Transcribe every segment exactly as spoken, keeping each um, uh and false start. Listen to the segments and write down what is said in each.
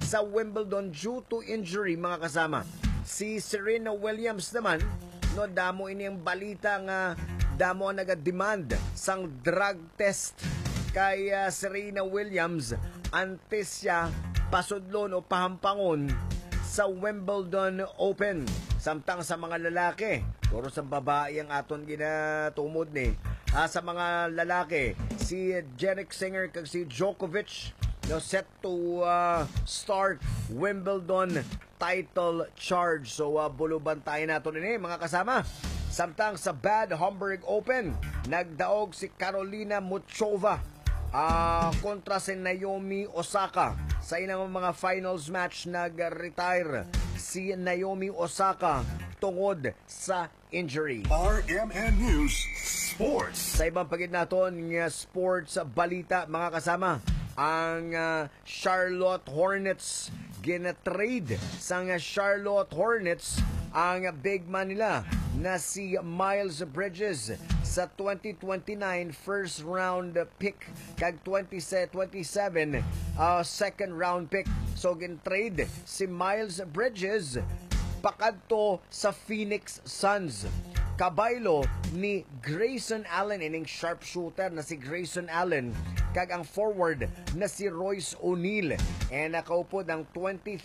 sa Wimbledon due to injury, mga kasama. Si Serena Williams naman, no, damo ini ang balita nga damo naga-demand sang drug test kay uh, Serena Williams antes siya pasudlon o pahampangon sa Wimbledon Open. Samtang sa mga lalaki, puro sa babae ang aton ginatumod ni. Ah, sa mga lalaki, si Jannik Sinner kag si Djokovic no, set to uh, start Wimbledon title charge. So uh, buluban tayo nato ini, mga kasama. Samtang sa Bad Homburg Open, nagdaog si Carolina Muchova uh, kontra si Naomi Osaka. Sa ilang mga finals match, nag-retire si Naomi Osaka tungod sa injury. R M N News Sports. Sa ibang pagid naton nga sports balita, mga kasama, ang uh, Charlotte Hornets gina-trade sang Charlotte Hornets ang big man nila na si Miles Bridges sa twenty twenty-nine first round pick kag twenty twenty-seven uh, second round pick. So gin-trade si Miles Bridges pakadto sa Phoenix Suns. Kabaylo ni Grayson Allen, ining sharpshooter na si Grayson Allen, kag ang forward na si Royce O'Neal. And nakaupod ang twenty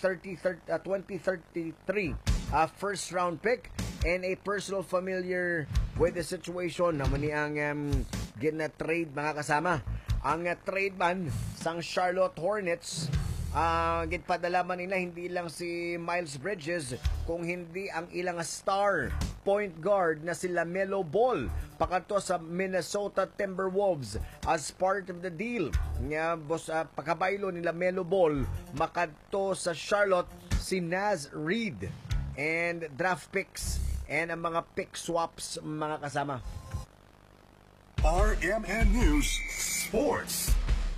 thirty-three uh, first round pick and a personal familiar with the situation naman ni ang um, gina-trade, mga kasama. Ang uh, trade man sang Charlotte Hornets, Uh, ginpadala man nila hindi lang si Miles Bridges, kung hindi ang ilang star point guard na si LaMelo Ball pakato sa Minnesota Timberwolves as part of the deal. Nga boss, uh, pagkabaylo ni LaMelo Ball makadto sa Charlotte si Naz Reid and draft picks and ang mga pick swaps, mga kasama. R M N News Sports.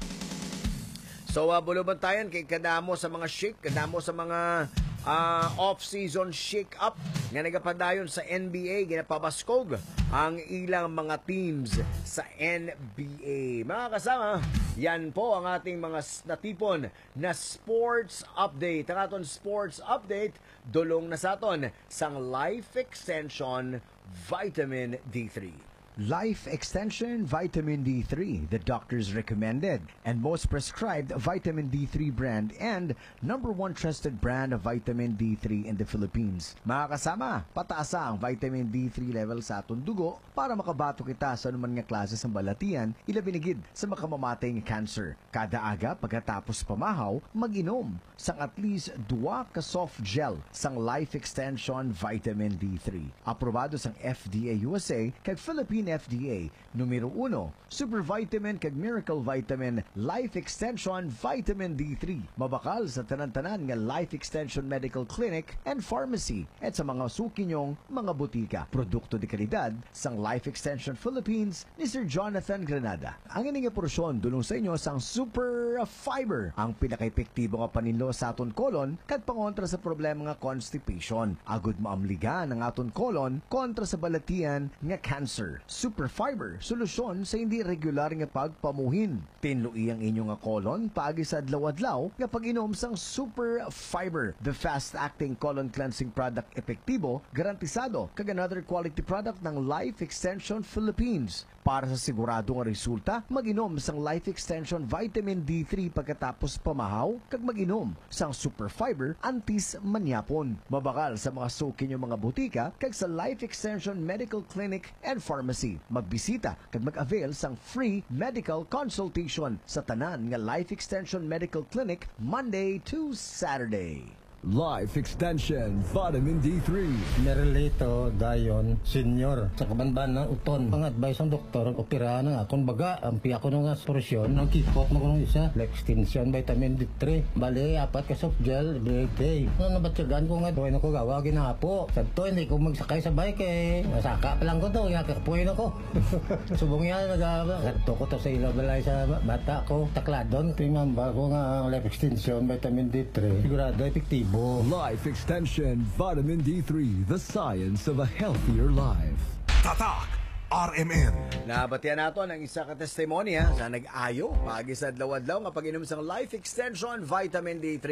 So, uh, buluban tayo kay kadamo sa mga shake, kadamo sa mga uh, off-season shake-up nga nagapadayon sa N B A, ginapabaskog ang ilang mga teams sa N B A. Mga kasama, yan po ang ating mga natipon na sports update. Ang aton sports update, dulong na sa aton sang Life Extension Vitamin D three. Life Extension Vitamin D three, the doctor's recommended and most prescribed vitamin D three brand and number one trusted brand of vitamin D three in the Philippines. Mga kasama, pataasa ang vitamin D three level sa atong dugo para makabato kita sa anuman nga klase ng balatian, ilabinigid sa makamamatay nga cancer. Kada aga pagkatapos pamahaw, mag-inom sang at least dua ka soft gel sang Life Extension Vitamin D three. Aprobado sang F D A U S A kag Philippine F D A. Numero uno, Super Vitamin kag Miracle Vitamin Life Extension Vitamin D three. Mabakal sa tanan-tanan nga Life Extension Medical Clinic and Pharmacy at sa mga suki nyong mga butika. Produkto de kalidad sang Life Extension Philippines ni Sir Jonathan Granada. Ang ining porsyon dulong sa inyo sang Super Fiber, ang pinaka-epektibo nga paninlo sa aton kolon kag pangontra sa problema nga constipation. Agud maamligan ang aton kolon kontra sa balatian nga cancer. Super Fiber, solusyon sa hindi regular nga pagpamuhin. Tinlui ang inyong nga kolon paagi sa adlaw-adlaw nga pag-inom sang Super Fiber, the fast-acting colon cleansing product, epektibo, garantisado kag another quality product ng Life Extension Philippines. Para sa sigurado nga resulta, mag-inom sang Life Extension Vitamin D three pagkatapos pamahaw kag mag-inom sang Super Fiber antis manyapon. Mabakal sa mga suki nyo mga butika kag sa Life Extension Medical Clinic and Pharmacy. Magbisita kag mag-avail sang free medical consultation sa tanan nga Life Extension Medical Clinic Monday to Saturday. Life Extension Vitamin D three. Nerelito dayon senior sa kabanban ng uton. Ang advice ng doktor, operahan na akong baga. Ang piya ko nung aspirasyon, ang kipot mo ko nung isa. Life Extension Vitamin D three. Bali, apat ka soft gel every day. Ano nabatsagan ko nga, doon ako gawagin na po. Sagto, hindi ko magsakay sa bike eh. Masaka pa lang ko to, yakakapuin ako. Subong yan, nag-aaba. Sagto ko to sa ilaw balay sa bata ko. Takladon, timamba ko nga Life Extension Vitamin D three. Sigurado, epektibo. Life Extension Vitamin D three, the science of a healthier life. Tatak R M N. Nabatian nato ang isa ka testimonya sa nag-ayo pagi sa adlaw-adlaw nga pag-inom sang Life Extension Vitamin D three.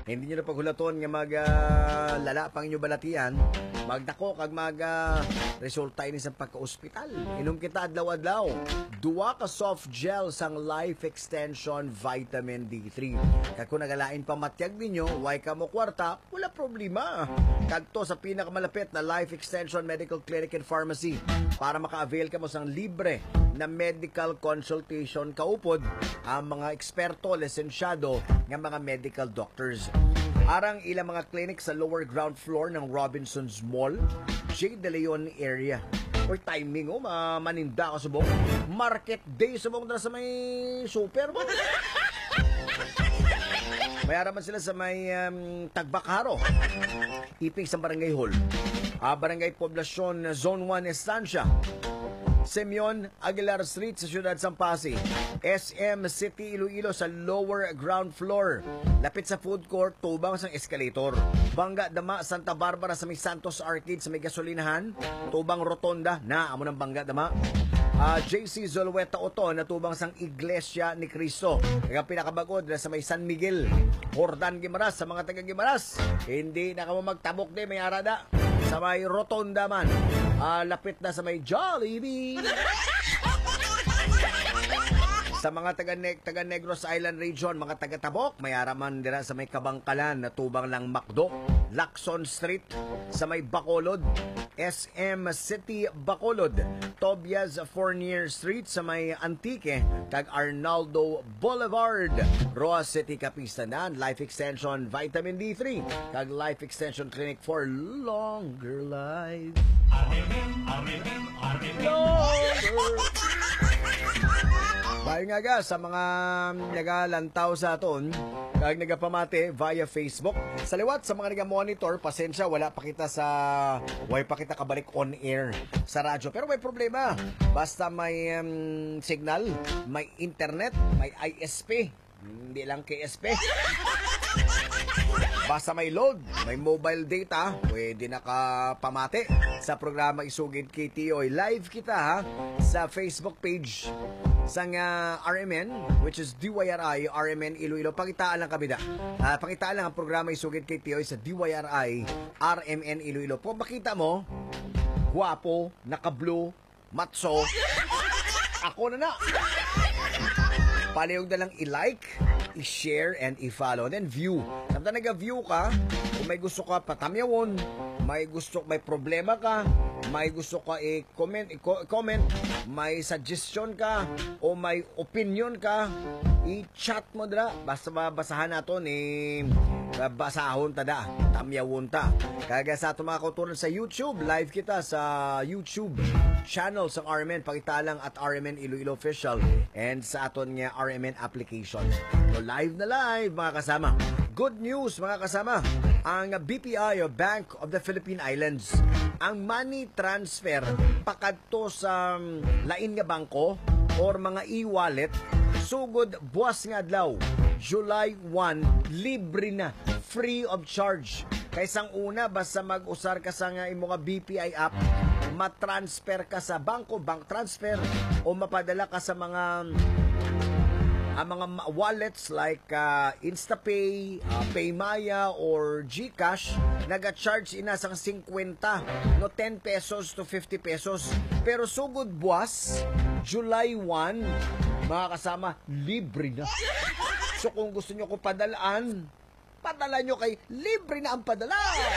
Hindi nyo na paghulaton nga mag uh, lala pang inyo balatian, magdako kag mag uh, resulta ini sa pagka-ospital. Inom kita adlaw-adlaw duwa ka soft gel sang Life Extension Vitamin D three. Kag kung nagalain pa matyag ninyo, way ka mo kwarta, wala problema. Kadto sa pinakamalapit na Life Extension Medical Clinic and Pharmacy para maka-avail ka mo sang libre na medical consultation kaupod ang mga eksperto, lisensyado ng mga medical doctors. Arang ilang mga clinic sa lower ground floor ng Robinsons Mall, J. De Leon area. Or timing, oh, maninda ka subong. Market day subong na sa may super mo. Mayaraman sila sa may um, Tagbakaro, Iping sa Barangay Hall, uh, Barangay Poblacion Zone one Estancia, Simeon Aguilar Street sa Siyudad Sampasi, S M City Iloilo sa lower ground floor, lapit sa food court, tubang sa escalator. Bangga Dama, Santa Barbara sa may Santos Arcade sa may gasolinahan, tubang Rotonda na amo ng Bangga Dama. Uh, J C Zolueta Oto na tubang sang Iglesia ni Cristo. Kaya pinakabagod na sa may San Miguel, Jordan Gimaras sa mga taga Gimaras. Hindi na ka mo magtabok di may arada. Sa may Rotonda man, uh, lapit na sa may Jollibee. Sa mga taga, ne- taga Negros Island region, mga taga Tabok, may araman dira sa may Kabangkalan na tubang lang Macdo, Lacson Street sa may Bacolod, S M City Bacolod, Tobias Fournier Street sa may Antique, kag Arnaldo Boulevard, Roa City Kapistanan, Life Extension Vitamin D three, kag Life Extension Clinic for longer life. Longer. Bayo nga ga sa mga nagalantaw sa aton kag nagapamate via Facebook. Sa liwat sa mga naga-monitor, pasensya wala pa kita sa way pa kita kabalik on air sa radyo. Pero may problema. Basta may um, signal, may internet, may I S P. Hindi lang K S P. Basta may load, may mobile data, pwede nakapamate sa programa Isugid K T O. Live kita ha sa Facebook page sang uh, R M N, which is D Y R I R M N Iloilo. Pakitaan lang kami da. Uh, pakitaan lang ang programa Isugid K T O sa D Y R I R M N Iloilo. Kung makita mo, guwapo, naka-blue, matso, ako na na. Palihog na lang i-like, i-share, and i-follow. Then view. Samtang nag-view ka, kung may gusto ka patamyawon, may gusto, may problema ka, may gusto ka i-comment, i-comment, may suggestion ka, o may opinion ka, i-chat mo dala. Basta babasahan nato ni basahon tada, tamyawon ta. Kaya sa ato mga kauturan sa YouTube, live kita sa YouTube channel sa R M N. Pakita lang at R M N Iloilo Official and sa aton nga R M N application. So live na live mga kasama. Good news mga kasama. Ang B P I o Bank of the Philippine Islands, ang money transfer pakadto sa lain nga bangko or mga e-wallet sugod buwas nga adlaw July first, libre na, free of charge. Kaysang una, basta mag-usar ka sa nga imo nga B P I app, matransfer ka sa bangko, bank transfer, o mapadala ka sa mga ang mga wallets like uh, InstaPay, uh, PayMaya, or GCash, naga-charge ina sang fifty no ten pesos to fifty pesos. Pero sugod buwas, July first, mga kasama, libre na. So kung gusto nyo ko padalaan, padala nyo kay libre na ang padala.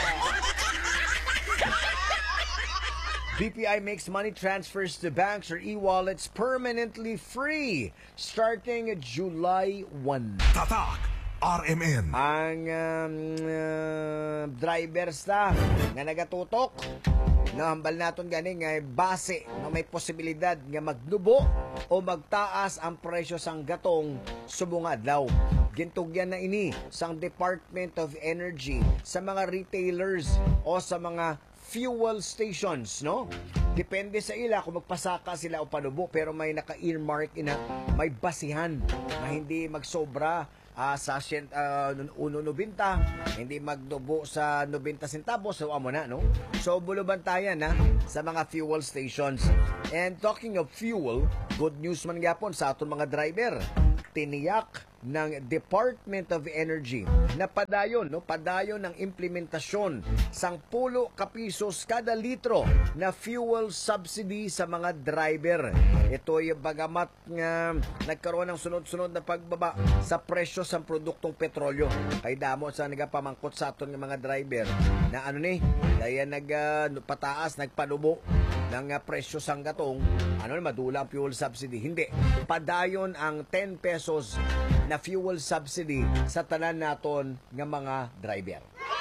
B P I makes money transfers to banks or e-wallets permanently free starting July first. Tatak R M N. Ang um, uh, drivers ta nga nagatutok, nahambal naton gani nga base na may posibilidad nga magnubo o magtaas ang presyo sang gatong subong adlaw. Gintugyan na ini sang Department of Energy sa mga retailers o sa mga fuel stations, no? Depende sa ila kung magpasaka sila o panubo, pero may naka-earmark ina, may basihan na hindi magsobra uh, sa uh, one ninety, hindi magdubo sa ninety centavos, so amo na, no? So bulubantayan na sa mga fuel stations. And talking of fuel, good news man gyapon sa aton mga driver. Tiniyak ng Department of Energy na padayon, no, padayon ng implementasyon sang pulo kapisos kada litro na fuel subsidy sa mga driver. Ito ay bagamat nga nagkaroon ng sunod-sunod na pagbaba sa presyo sa produktong petrolyo. Kay damo sa nagapamangkot sa aton ng mga driver na ano ni, daya nagpataas, uh, nagpanubo ng uh, presyo sang gatong ano madula ang fuel subsidy. Hindi, padayon ang ten pesos na fuel subsidy sa tanan naton nga mga driver.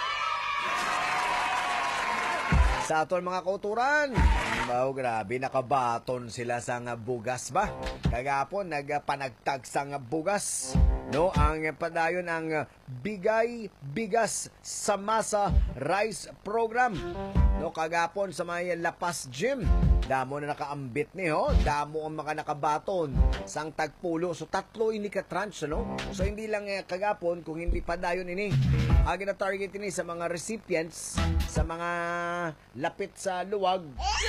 Sa aton mga kauturan, wow, grabe, nakabaton sila sa nga bugas ba? Kagapon, nagpanagtag sa nga bugas. No, ang padayon ang Bigay Bigas sa Masa Rice Program. No, kagapon sa may Lapas Gym, damo na nakaambit ni ho, damo ang mga nakabaton sang tagpulo. So tatlo ini ka tranche, no? So hindi lang eh, kagapon kung hindi padayon ini. Ang gina-target ini sa mga recipients sa mga lapit sa luwag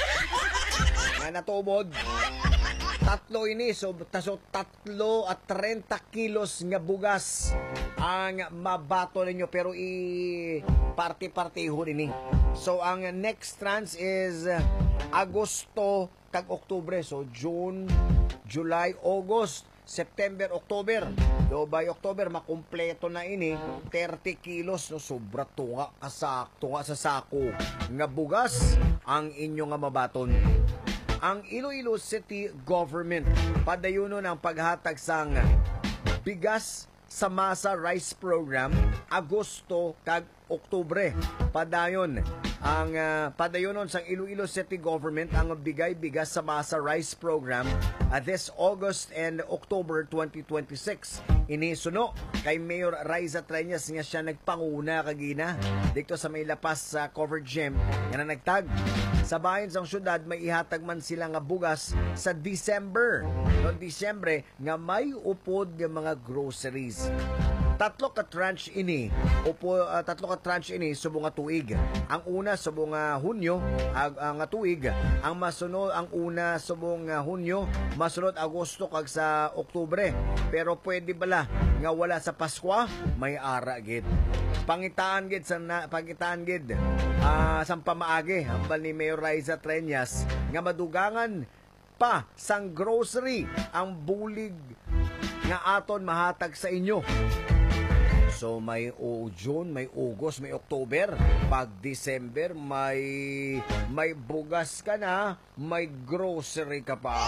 na natubod. Tatlo ini, so, so tatlo at thirty kilos nga bugas ang mabato ninyo, pero i party-partiho ini. So ang next tranche is Agosto kag Oktubre. So June, July, August, September, October. Do by October makumpleto na ini thirty kilos, no, sobra tunga kasak tunga sa sako nga bugas ang inyo nga mabaton. Ang Iloilo City Government padayuno ng paghatag sang bigas sa Masa Rice Program Agosto kag Oktubre. Padayon ang uh, padayonon sang Iloilo City Government ang bigay bigas sa Masa Rice Program uh, this August and October twenty twenty-six. Inisuno kay Mayor Raisa Treñas nga siya nagpanguna kagina dito sa may lapas sa uh, covered gym nga na nagtag. Sa bahin sang syudad may ihatag man sila nga bugas sa December. Noong Disyembre nga may upod nga mga groceries. Tatlo ka tranche ini, upo, uh, tatlo ka tranche ini subong nga tuig. Ang una subong nga Hunyo, ang uh, nga tuig. Ang masunod ang una subong nga Hunyo, masunod Agosto kag sa Oktubre. Pero pwede bala nga wala sa Pasko, may ara gid. Pangitaan gid sa na, pangitaan gid. Ah, uh, sang pamaagi hambal ni Mayor Raisa Treñas nga madugangan pa sang grocery ang bulig nga aton mahatag sa inyo. So may o June, may August, may October. Pag December, may may bugas ka na, may grocery ka pa.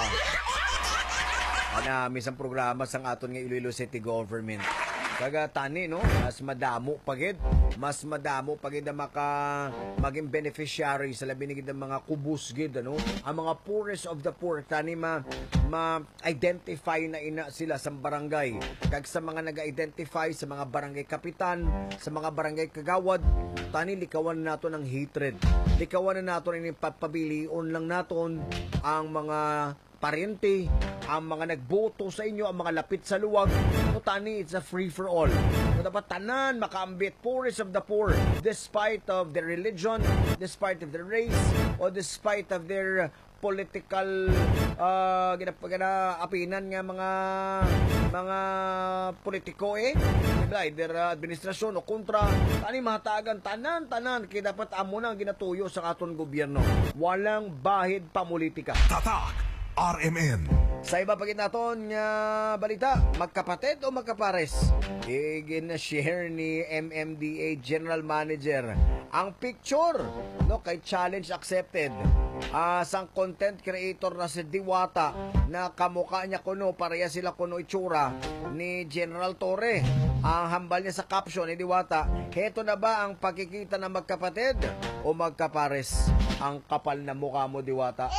Anami sang programa sang aton nga Iloilo City Government. Kaga tani, no? Mas madamo pagid. Mas madamo pagid na maka maging beneficiary sa labi ni mga kubus gid, ano? Ang mga poorest of the poor tani ma ma-identify na ina sila sa barangay. Kag sa mga naga-identify sa mga barangay kapitan, sa mga barangay kagawad, tani likawan nato ng hatred. Likawan na nato ni papabilion lang naton ang mga parente, ang mga nagboto sa inyo, ang mga lapit sa luwag. No, tani, it's a free-for-all. No, dapat tanan, makaambit, poorest of the poor, despite of their religion, despite of their race, or despite of their political uh, ginapagana-apinan nga mga mga politiko eh. Diba, either uh, administrasyon o kontra. Tani, mahatagan, tanan, tanan, kaya dapat amo na ginatuyo sa aton gobyerno. Walang bahid pamulitika. Tatak R M N. Sa iba pagit naton nga balita, magkapatid o magkapares? I-share ni M M D A General Manager ang picture, no, kay challenge accepted. Uh, sang content creator na si Diwata na kamukha niya kuno, pareha sila kuno itsura ni General Torre. Ang hambal niya sa caption ni Diwata, heto na ba ang pagkikita ng magkapatid o magkapares? Ang kapal na mukha mo, Diwata.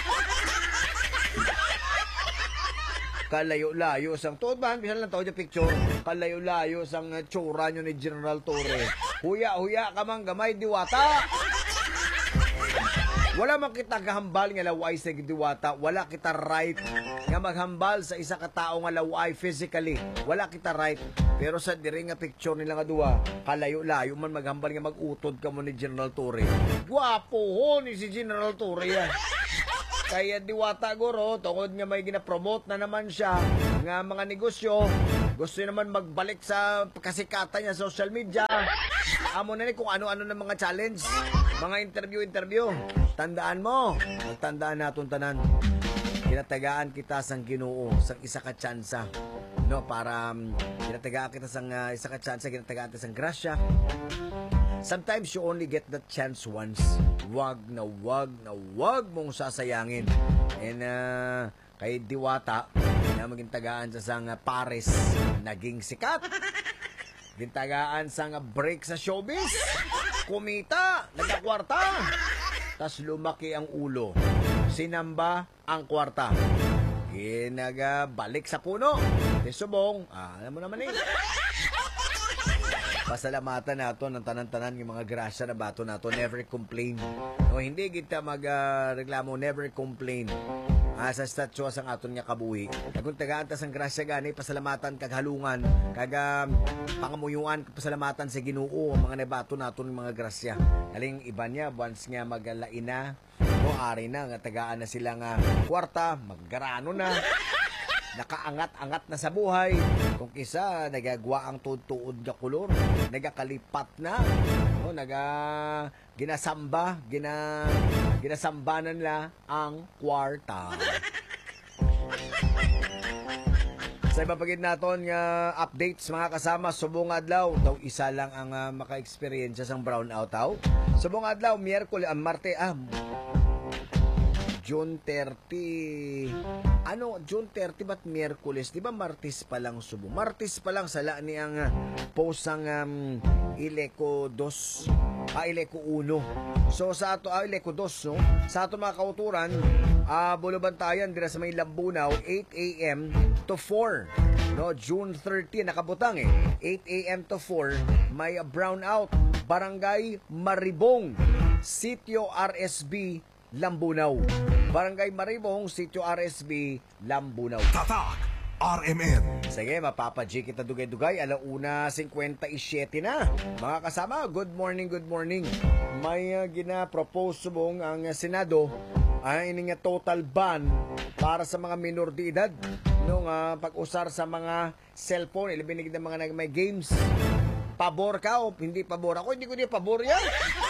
Kalayo-layo sang tuod ba? Bisan lang tao niya picture. Kalayo-layo sang tsura nyo ni General Torre. Huya-huya ka mang gamay, Diwata. Wala man kita gahambal nga laway sa Diwata. Wala kita right nga maghambal sa isa ka tao nga laway physically. Wala kita right. Pero sa diri nga picture nila nga duwa, kalayo-layo man maghambal nga mag-utod ka mo ni General Torre. Gwapo ho ni si General Torre yan. Kaya Diwata guro, tungod nga may ginapromote na naman siya nga mga negosyo, Gusto niya naman magbalik sa kasikatan niya sa social media. Amo na ni kung ano-ano ng mga challenge, mga interview-interview. Tandaan mo, tandaan natin tanan. Ginatagaan kita sang Ginoo, sang isa ka tsansa. No, para um, ginatagaan kita sang uh, isa ka tsansa, ginatagaan kita sang grasya. Sometimes you only get that chance once. Wag na wag na wag mong sasayangin. And uh, kay Diwata, na maging tagaan sa sang uh, Paris, naging sikat. Gintagaan sang uh, break sa showbiz. Kumita, nagkakwarta. Tas lumaki ang ulo. Sinamba ang kwarta. Ginagabalik sa puno. Tisubong, ah, alam mo naman eh. Pasalamatan nato ng tanan-tanan yung mga grasya na bato nato. Never complain. No, hindi kita magreklamo, uh, never complain. Ah, sa statwa sang aton nga kabuhi. Kung tagaan ta sang grasya gani, pasalamatan kag halungan, kag um, pangamuyuan, pasalamatan sa Ginoo ang mga nabato naton mga grasya. Aling iba niya once nga magalaina, no ari na nga tagaan na sila nga kwarta, maggarano na. Nakaangat-angat na sa buhay. Kung kisa, nagagwa ang tuod-tuod nga kulor. Nagakalipat na. No, naga, ginasamba, gina, ginasambanan na ang kwarta. Sa ibabagid naton nga updates mga kasama, subong adlaw daw isa lang ang uh, maka-experience sang brownout taw. Subong adlaw Miyerkules, ah, Marte, ah, June thirty. Ano, June thirty ba't Miyerkules? Di ba Martes pa lang subo? Martes pa lang sala ni ang uh, post ang um, Ileco two. Ah, Ileco one. So sa ato, ah, Ileco two, no? Sa ato mga kauturan, ah, bulubantayan dira sa may Lambunaw, eight a.m. to four. No, June thirty, nakabutang eh. eight a.m. to four, may brownout. Barangay Maribong, Sitio R S B, Lambunaw. Barangay Maribong, Sitio R S B, Lambunaw. Tatak R M N. Sige, mapapa-G kita dugay-dugay. Alauna fifty-seven na. Mga kasama, good morning, good morning. May uh, gina-propose subong ang uh, Senado ay uh, nga total ban para sa mga minor de edad nung uh, pag-usar sa mga cellphone, ilabinig ng mga may games. Pabor ka o hindi pabor ako? Hindi ko di pabor yan.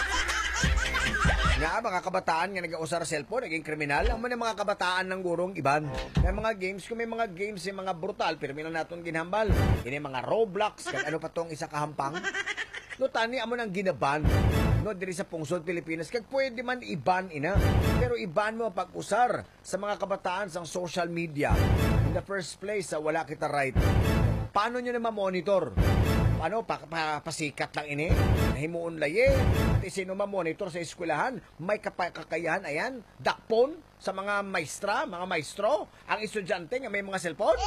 Nga, mga kabataan nga nag-usar cellphone, naging kriminal. Ang mga kabataan ng gurong iban. May mga games, kung may mga games yung mga brutal, pero may natin ginhambal. Ini mga Roblox, kag ano pa tong isa kahampang. No, tani, amo nang ginaban. No, diri sa pungsod Pilipinas, kag pwede man iban ina. Pero iban mo pag-usar sa mga kabataan sa social media. In the first place, uh, wala kita right. Paano nyo na ma-monitor? Ano, pa, pa, pasikat lang ini, nahimuon laye, at sino ma-monitor sa eskwelahan, may kapa, kakayahan, ayan, dakpon sa mga maestra, mga maestro, ang estudyante nga may mga cellphone.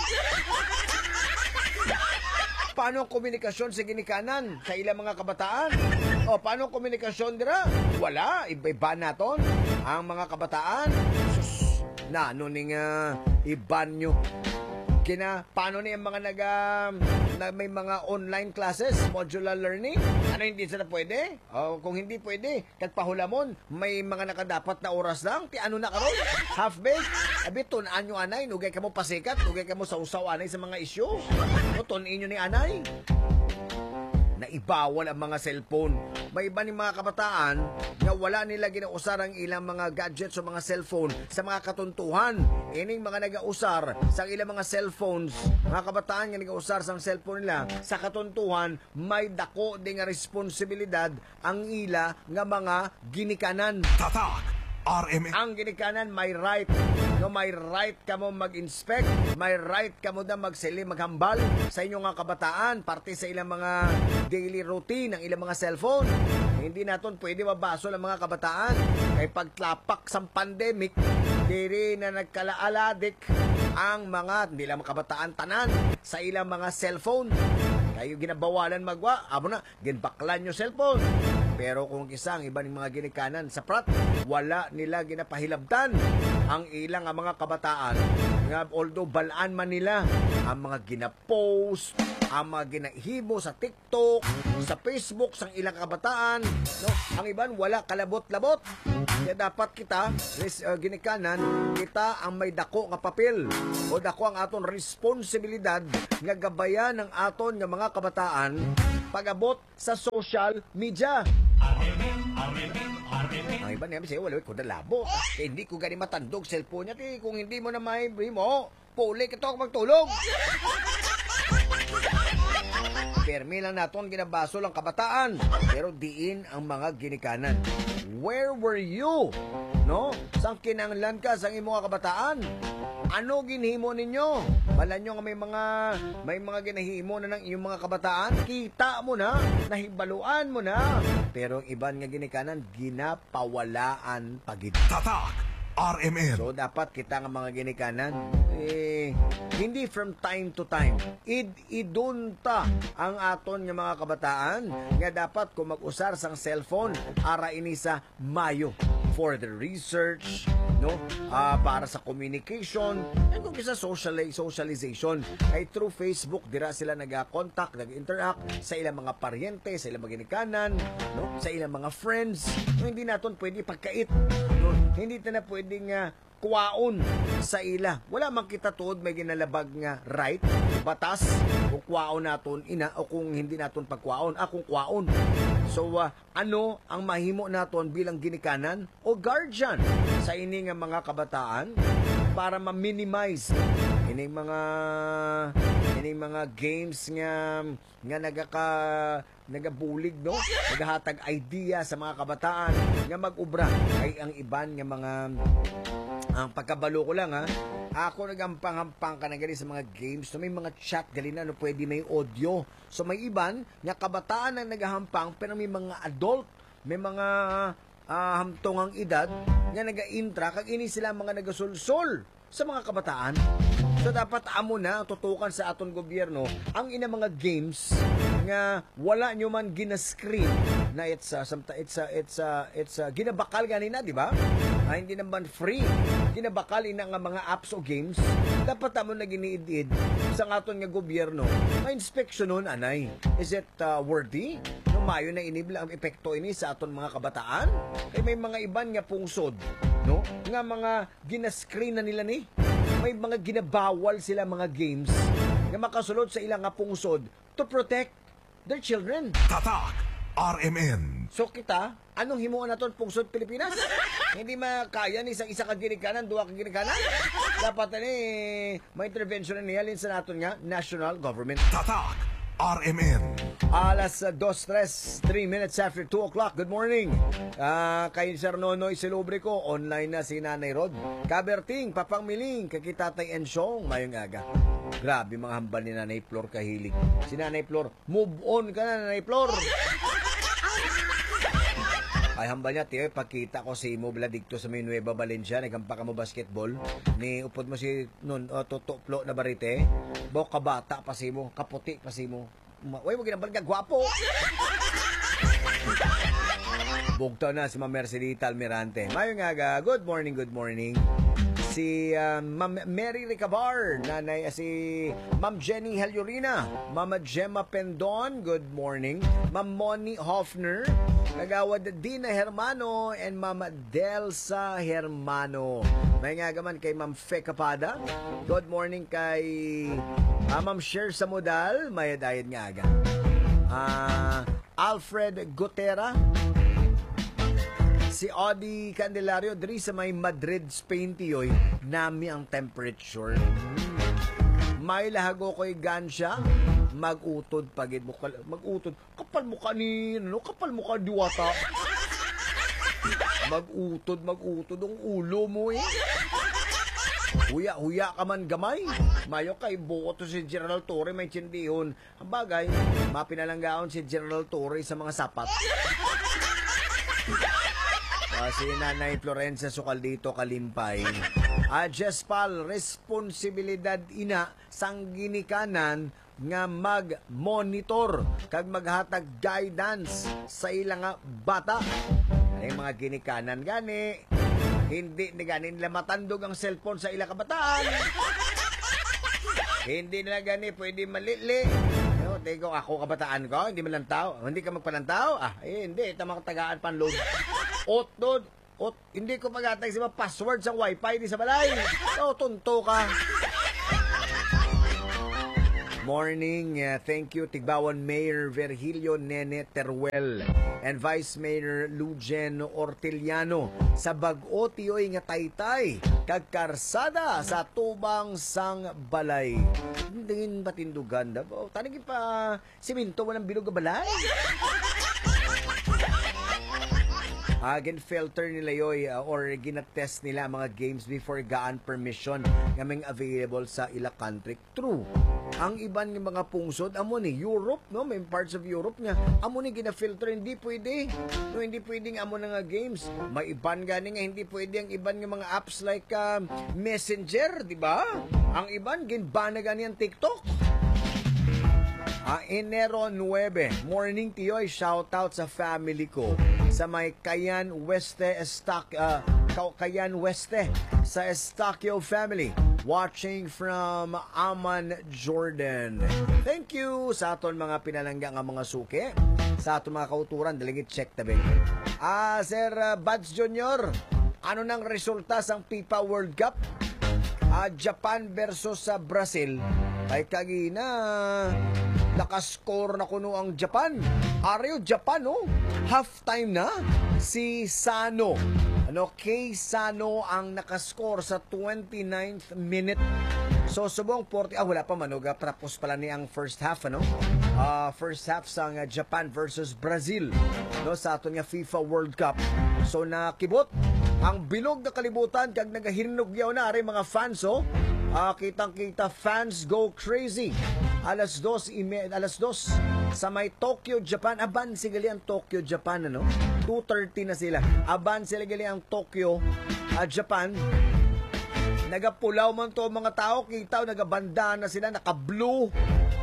Paano ang komunikasyon sa ginikanan sa ilang mga kabataan? O, paano ang komunikasyon dira? Wala, iba-iba naton ang mga kabataan. Sus, na, ano ning uh, iban nyo? Kina, paano na yung mga naga, na may mga online classes, modular learning? Ano, hindi sila pwede? O, kung hindi pwede, kagpahulamon, may mga nakadapat na oras lang, ti ano na karon? Half-baked? Abi, tunaan nyo anay, nugay ka mo pasikat, nugay ka mo sausaw anay sa mga issue. No, tunin nyo ni anay. Na ibawal ang mga cellphone. May iba ni mga kabataan na wala nila ginausar ang ilang mga gadgets o mga cellphone sa mga katuntuhan. Ining mga nagausar sa ilang mga cellphones, mga kabataan nga nagausar sa cellphone nila sa katuntuhan, may dako din nga responsibilidad ang ila nga mga ginikanan. Tatak R M N. Ang ginikanan may right. No, may right ka mo mag-inspect, may right ka mo na magsili, maghambal sa inyong mga kabataan, parte sa ilang mga daily routine ng ilang mga cellphone. Hindi naton pwede mabasol ang mga kabataan. Kay pagtlapak sa pandemic, diri na nagkalaaladik ang mga, hindi lang mga kabataan tanan, sa ilang mga cellphone. Kayo ginabawalan magwa, abo na, ginbaklan nyo cellphone. Pero kung isang iba ng mga ginikanan sa prat, wala nila ginapahilabtan ang ilang ang mga kabataan Nga, although balaan man nila ang mga gina-post, ang mga ginahimo sa TikTok, sa Facebook, sa ilang kabataan, no? Ang iban wala kalabot-labot. Kaya dapat kita, res, uh, ginikanan, kita ang may dako nga papel o dako ang aton responsibilidad nga gabayan ng aton nga mga kabataan pag-abot sa social media. Ang iba niya, siya, wala ko na labo. Kaya hindi ko gani matandog cellphone niya. Kaya kung hindi mo na may mo, puli ka to ako magtulog. Permi lang naton ginabaso lang kabataan. Pero diin ang mga ginikanan. Where were you? No? Sang kinanglan ka sang imong kabataan? Ano ginhimo ninyo? Bala nyo nga may mga may mga ginahimo na ng iyong mga kabataan, kita mo na, nahibaluan mo na. Pero ang iban nga ginikanan, ginapawalaan pagid. Tatak R M N. So dapat kita nga mga ginikanan, eh, hindi from time to time, id idunta ang aton nga mga kabataan nga dapat kung mag-usar sang cellphone, ara ini sa mayo for the research, no? Uh, para sa communication, and kung sa social socialization, ay through Facebook, dira sila nag-contact, nag-interact sa ilang mga paryente, sa ilang mga ginikanan, no? Sa ilang mga friends. No, hindi naton pwede pagkait, no? Hindi na pwedeng uh, kuwaon sa ila. Wala man kita tuod may ginalabag nga right, batas, kung kuwaon naton ina o kung hindi naton pagkuwaon, akong kuwaon. So, uh, ano ang mahimo naton bilang ginikanan o guardian sa ini nga mga kabataan para ma-minimize ini mga ini mga games nga nga nagaka nagabulig, no? Nagahatag idea sa mga kabataan nga mag-ubra ay ang iban nga mga ang pagkabalo ko lang ha. Ako nagampang-hampang ka na gali sa mga games. So may mga chat gali na no, pwede may audio. So may iban nga kabataan ang nagahampang pero may mga adult, may mga uh, hamtongang edad nga naga-intra kag ini sila mga nagasulsol sa mga kabataan. So dapat amo na tutukan sa aton gobyerno ang ina mga games nga wala nyo man gina-screen na it's a, it's a, it's a, it's a, ginabakal ganina, di ba? Ah, hindi naman free. Ginabakal ina nga mga apps o games. Dapat amo na giniidid sa aton nga gobyerno. May inspection nun, anay. Is it uh, worthy? No, mayo na inibla ang epekto ini sa aton mga kabataan? Kaya may mga iban nga pungsod, no? Nga mga gina-screen na nila ni. May mga ginabawal sila mga games nga makasulod sa ilang nga pungsod to protect their children. Tatak R M N. So kita, anong himuan naton pungsod Pilipinas? Hindi makaya ni isang isa ka ginikanan, duwa ka ginikanan. Dapat ni may intervention na nihalin sa naton nga national government. Tatak R M N. Alas dos tres, three minutes after two o'clock. Good morning. Uh, kay Sir Nonoy Silubrico, online na si Nanay Rod. Kaberting, Papangmiling, Kakitatay Ensyong, mayong aga. Grabe mga hambal ni Nanay Flor kahilig. Si Nanay Flor, move on ka na Nanay Flor. Ay hambal niya, tiyo, pakita ko si Imo Bladicto sa may Nueva Valencia, nagampa ka mo basketball, ni upod mo si nun, uh, tutuplo na barite, bok kabata pa si mo, kaputi pa si mo, uy mo ginambal ka, gwapo! Bugtaw na si Ma'am Mercedita Almirante. Mayong aga, good morning, good morning. Si uh, Ma'am Mary Ricabar, nanay, uh, si Ma'am Jenny Heliorina, Mama Gemma Pendon, good morning. Ma'am Moni Hoffner, Kagawad Dina Hermano, and Mama Delsa Hermano. May nga gaman kay Ma'am Fe Capada. Good morning kay uh, Ma'am Sher Samudal, mayadayad nga aga. Uh, Alfred Gutera, si Audie Candelario, diri sa may Madrid, Spain, tiyoy, nami ang temperature. Hmm. May lahago ko'y gansya, mag-utod pagid mo, mag-utod, kapal mo ka ni, ano, kapal mo ka diwata. Mag-utod, mag-utod, ang ulo mo eh. Huya-huya ka man gamay. Mayo kay buko to si General Torre, may tsindihon. Ang bagay, mapinalanggaon si General Torre sa mga sapat. Uh, si Nanay Florencia Sukaldito Kalimpay. Uh, Jespal, responsibilidad ina sang ginikanan nga mag-monitor kag maghatag guidance sa ilang bata. Ay mga ginikanan gani, hindi ni gani nila matandog ang cellphone sa ilang kabataan. Hindi na gani, pwede malili. Ano, teko, ako kabataan ko, hindi malantaw. Hindi ka magpalantaw? Ah, eh, hindi. Tamang tagaan panload. Ot, dod. Ot, hindi ko magatag sa mga password sa wifi di sa balay. Oh, tunto ka. Morning, uh, thank you Tigbawan Mayor Virgilio Nene Teruel and Vice Mayor Lujen Orteliano sa bag-o tiyoy nga taytay kag karsada sa tubang sang balay. Dingin batindugan da. Oh, tanigi pa siminto walang bilog nga balay. Again, filter nila yoy uh, or ginatest nila mga games before gaan permission kaming available sa ila country. True. Ang iban ng mga pungsod, amo ni Europe, no? May parts of Europe nga, amo ni gina-filter, hindi pwede. No, hindi pwedeng amo na nga games. May iban gani nga, hindi pwede ang iban ng mga apps like uh, Messenger, di ba? Ang iban, ginban na gani ang TikTok. Ah, Enero nine, morning tiyoy, shout out sa family ko sa may Kayan Weste Estac uh, Kayan Weste sa Estacio family watching from Aman, Jordan. Thank you sa aton mga pinalangga nga mga suki, sa aton mga kauturan, daligit check tabi. Ah, Sir uh, Buds Junior, ano nang resulta sang FIFA World Cup? Ah, Japan versus sa Brazil. Ay kagina nakascore na kuno ang Japan. Areo Japan, oh. Half time na. Si Sano. Ano, Kay Sano ang nakascore sa twenty-ninth minute. So, subong forty, ah, wala pa manuga. Tapos pala ni ang first half, ano? Uh, first half sa uh, Japan versus Brazil. No, sa aton nga FIFA World Cup. So, nakibot ang bilog na kalibutan kag nagahinugyaw na ari mga fans, oh. Uh, kitang-kita fans go crazy. Alas dos, ime, alas dos sa may Tokyo, Japan. Aban sigali ang Tokyo, Japan, ano? two thirty na sila. Aban sila gali ang Tokyo, uh, Japan. Nagapulaw man to mga tao. Kita, nagabanda na sila. Naka-blue.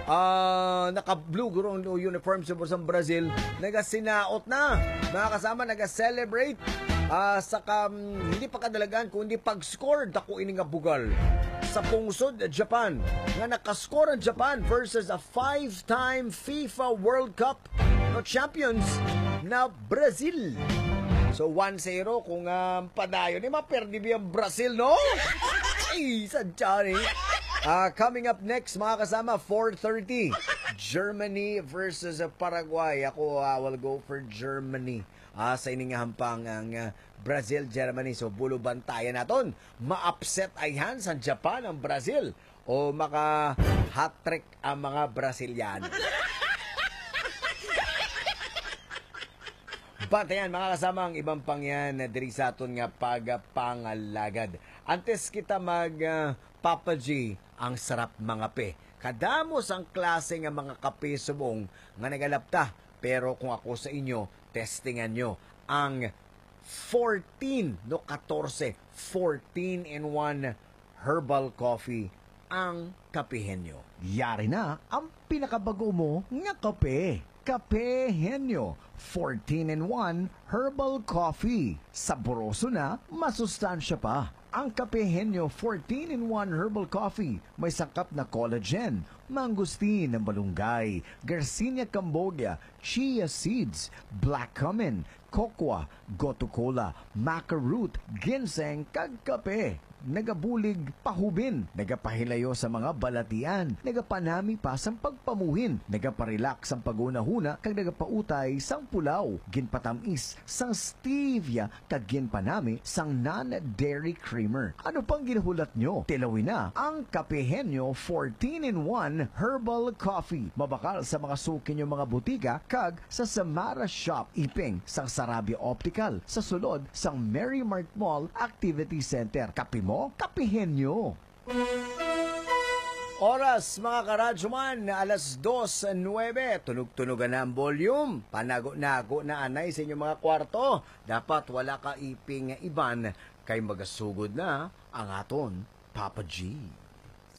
Uh, naka-blue gurong uniform sa Brazil. Nagasinaot na. Mga kasama, naga-celebrate. Uh, saka, um, hindi pa kadalagan, kundi pag-score, dako ini nga bugal. Sa pungsod, Japan. Nga nakascore ang Japan versus a five-time FIFA World Cup no champions na Brazil. So, one zero kung uh, padayon. Eh, maperdi biyang Brazil, no? Ay, sadya eh. Uh, coming up next, mga kasama, four thirty. Germany versus uh, Paraguay. Ako uh, will go for Germany. Ah, sa ining hampang ang uh, Brazil, Germany. So, bulo bantayan naton. Ma-upset ay yan sa Japan ang Brazil. O maka hat-trick ang mga Brazilian. Bantayan, mga kasama, ang ibang pangyan na diri sa aton nga pagapangalagad. Antes kita mag uh, Papa G, ang sarap mga pe. Kadamos ang klase nga mga kape subong nga nagalapta. Pero kung ako sa inyo, testingan nyo ang fourteen, no, fourteen, fourteen in one herbal coffee ang kapihenyo. Yari na ang pinakabago mo nga kape. Kape Henyo, fourteen in one herbal coffee. Saboroso na, masustansya pa. Ang Kape Henyo fourteen in one herbal coffee may sangkap na collagen, mangustin ng malunggay, Garcinia cambogia, chia seeds, black cumin, cocoa, gotu kola, maca root, ginseng, kag kape. Nagabulig pahubin, nagapahilayo sa mga balatian, nagapanami pa sang pagpamuhin, nagaparelax ang pagunahuna, kag nagapautay sang pulaw, ginpatamis sang stevia, kag ginpanami sang non-dairy creamer. Ano pang ginuhulat nyo? Tilawin na ang Kape Henyo fourteen in one herbal coffee. Mabakal sa mga suki nyo mga butika, kag sa Samara Shop Iping, sang Sarabia Optical, sa sulod sang Mary Mart Mall Activity Center. Kape mo? Kape Henyo. Oras, mga karadyoman, alas dos nuwebe. Tunog-tunogan na ang volume. Panago-nago na anay sa inyong mga kwarto. Dapat wala ka iping iban kay magasugod na ang aton Papa G.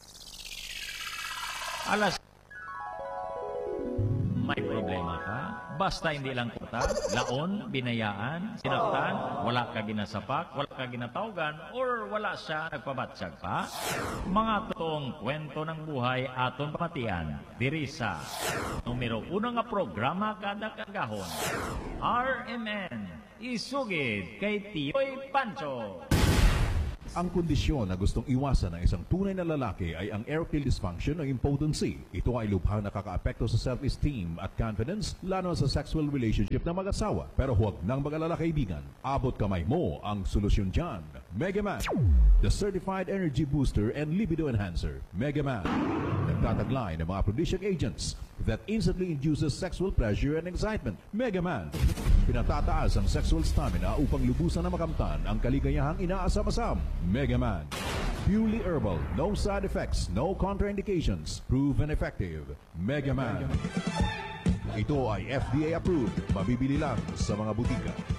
Alas. May problema ka? basta hindi lang kuta, laon, binayaan, sinaktan, wala ka ginasapak, wala ka ginatawgan, or wala siya nagpabatsyag pa. Mga totoong kwento ng buhay aton pamatian, diri sa numero uno nga programa kada kagahon. R M N, isugid kay Tioy Pancho. Ang kondisyon na gustong iwasan ng isang tunay na lalaki ay ang erectile dysfunction o impotency. Ito ay lubhang nakakaapekto sa self-esteem at confidence, lalo sa sexual relationship ng mag-asawa. Pero huwag nang mag-alala kaibigan, abot kamay mo ang solusyon dyan. Mega Man, the certified energy booster and libido enhancer. Mega Man, nagtataglay ng mga aphrodisiac agents that instantly induces sexual pleasure and excitement. Mega Man, pinatataas ang sexual stamina upang lubusan na makamtan ang kaligayahang inaasam-asam. Mega Man, purely herbal, no side effects, no contraindications, proven effective. Mega Man. Ito ay F D A approved, mabibili lang sa mga butika.